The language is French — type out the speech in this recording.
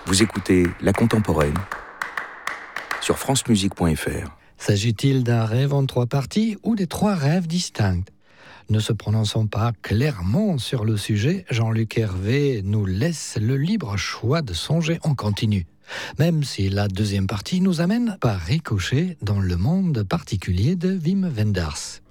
Vous écoutez La Contemporaine sur francemusique.fr. S'agit-il d'un rêve en 3 parties ou des 3 rêves distincts ? Ne se prononçant pas clairement sur le sujet, Jean-Luc Hervé nous laisse le libre choix de songer en continu. Même si la deuxième partie nous amène par ricochet dans le monde particulier de Wim Wenders.